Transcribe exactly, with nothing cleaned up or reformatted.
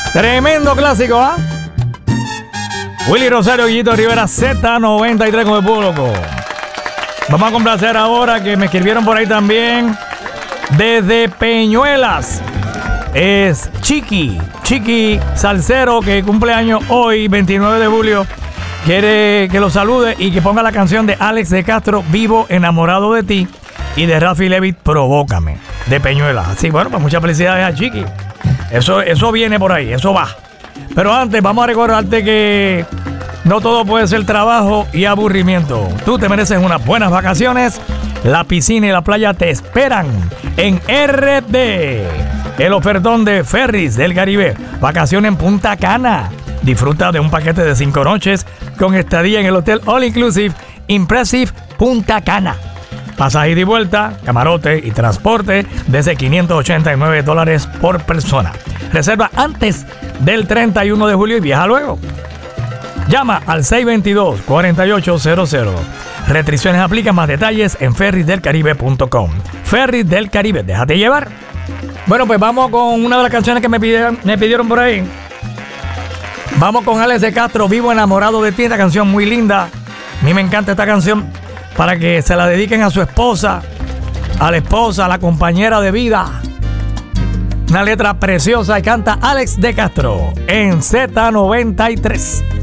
Tremendo clásico, ¿ah? Willy Rosario, Guillito Rivera, Z noventa y tres con el público. Vamos a complacer ahora que me escribieron por ahí también. Desde Peñuelas. Es Chiqui, Chiqui Salcero, que cumple años hoy, veintinueve de julio. Quiere que lo salude y que ponga la canción de Alex de Castro, Vivo enamorado de ti, y de Rafi Levitt, Provócame, de Peñuelas. Así, bueno, pues muchas felicidades a Chiqui. Eso, eso viene por ahí, eso va. Pero antes, vamos a recordarte que no todo puede ser trabajo y aburrimiento. Tú te mereces unas buenas vacaciones. La piscina y la playa te esperan en R D. El ofertón de Ferries del Caribe. Vacaciones en Punta Cana. Disfruta de un paquete de cinco noches con estadía en el hotel All Inclusive Impressive Punta Cana. Pasaje ida y vuelta, camarote y transporte desde quinientos ochenta y nueve dólares por persona. Reserva antes del treinta y uno de julio y viaja luego. Llama al seis dos dos, cuatro ocho cero cero. Restricciones aplican, más detalles en ferries del caribe punto com. Ferries del Caribe, déjate llevar. Bueno, pues vamos con una de las canciones que me pidieron, me pidieron por ahí. Vamos con Alex de Castro, Vivo enamorado de ti, esta canción muy linda. A mí me encanta esta canción para que se la dediquen a su esposa, a la esposa, a la compañera de vida. Una letra preciosa y canta Alex de Castro en Z noventa y tres.